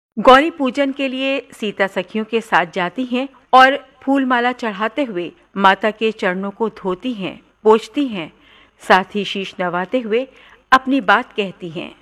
गौरी पूजन के लिए सीता सखियों के साथ जाती हैं और फूल माला चढ़ाते हुए माता के चरणों को धोती हैं, पोंछती हैं, साथ ही शीश नवाते हुए अपनी बात कहती हैं।